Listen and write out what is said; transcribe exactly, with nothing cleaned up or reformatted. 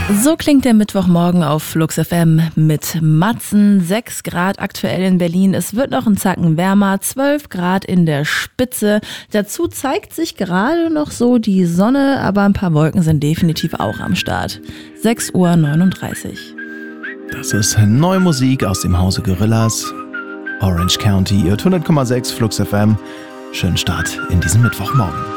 So klingt der Mittwochmorgen auf Flux F M mit Matzen. sechs Grad aktuell in Berlin. Es wird noch ein Zacken wärmer, zwölf Grad in der Spitze. Dazu zeigt sich gerade noch so die Sonne, aber ein paar Wolken sind definitiv auch am Start. sechs Uhr neununddreißig. Das ist neue Musik aus dem Hause Gorillas. Orange County, ihr hundert Komma sechs Flux F M. Schönen Start in diesen Mittwochmorgen.